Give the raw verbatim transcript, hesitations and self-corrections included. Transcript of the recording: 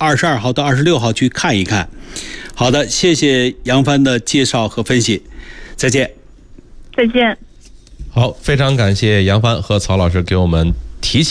二十二号到二十六号去看一看。好的，谢谢杨帆的介绍和分析，再见。 再见。 好，非常感谢杨帆和曹老师给我们提醒。